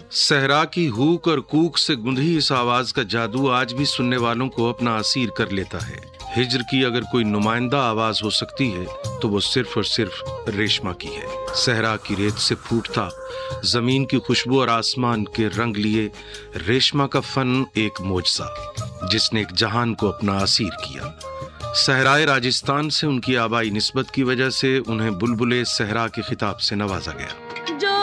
सहरा की हूक और कूक से गूंधी इस आवाज का जादू आज भी सुनने वालों को अपना असीर कर लेता है। हिज्र की अगर कोई नुमाइंदा आवाज हो सकती है तो वो सिर्फ और सिर्फ रेशमा की है। सहरा की रेत से फूटता जमीन की खुशबू और आसमान के रंग लिए रेशमा का फन एक मोजज़ा, जिसने एक जहान को अपना असीर किया। सहराए राजस्थान से उनकी आबाई निस्बत की वजह से उन्हें बुलबुले सहरा के खिताब से नवाजा गया।